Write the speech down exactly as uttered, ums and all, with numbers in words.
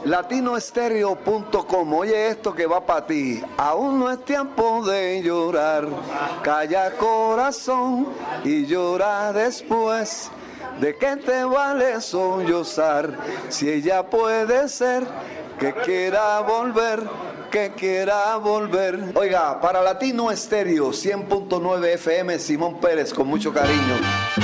latino estéreo punto com. Oye esto que va para ti. Aún no es tiempo de llorar. Calla corazón y llora después. ¿De qué te vale sollozar? Si ella puede ser que quiera volver, que quiera volver. Oiga, para Latino Estéreo cien punto nueve F M, Simón Pérez, con mucho cariño.